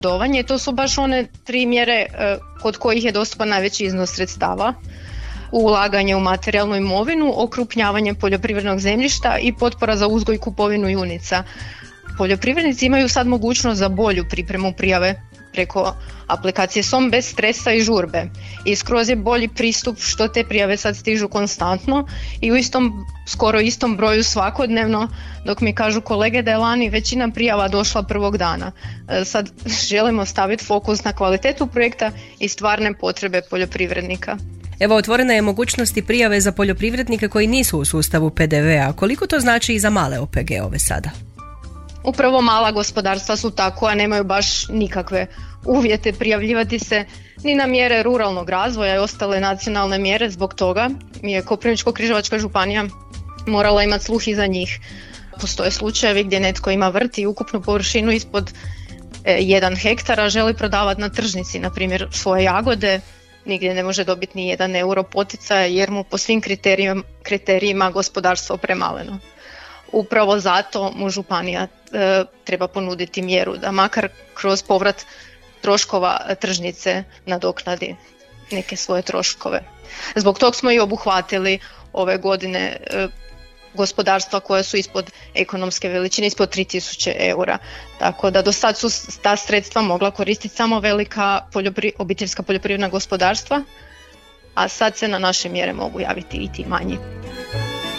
posredovanje. To su baš one 3 mjere kod kojih je dostupan najveći iznos sredstava. Ulaganje u materijalnu imovinu, okrupnjavanje poljoprivrednog zemljišta i potpora za uzgoj i kupovinu junica. Poljoprivrednici imaju sad mogućnost za bolju pripremu prijave preko aplikacije SOM bez stresa i žurbe. I skroz je bolji pristup što te prijave sad stižu konstantno i u skoro istom broju svakodnevno, dok mi kažu kolege da je lani većina prijava došla prvog dana. Sad želimo staviti fokus na kvalitetu projekta i stvarne potrebe poljoprivrednika. Evo, otvorena je mogućnost i prijave za poljoprivrednike koji nisu u sustavu PDV-a. Koliko to znači i za male OPG-ove sada? Upravo mala gospodarstva su tako, a nemaju baš nikakve uvjete prijavljivati se ni na mjere ruralnog razvoja i ostale nacionalne mjere. Zbog toga je Koprivničko-križevačka županija morala imati sluh i za njih. Postoje slučajevi gdje netko ima vrt i ukupnu površinu ispod 1 hektara želi prodavati na tržnici, na primjer svoje jagode, nigdje ne može dobiti ni 1 euro poticaja jer mu po svim kriterijima gospodarstvo premaleno. Upravo zato mu županija treba ponuditi mjeru da makar kroz povrat troškova tržnice nadoknadi neke svoje troškove. Zbog tog smo i obuhvatili ove godine gospodarstva koja su ispod ekonomske veličine, ispod 3000 eura. Tako da do sad su ta sredstva mogla koristiti samo velika obiteljska poljoprivredna gospodarstva, a sad se na naše mjere mogu javiti i ti manji.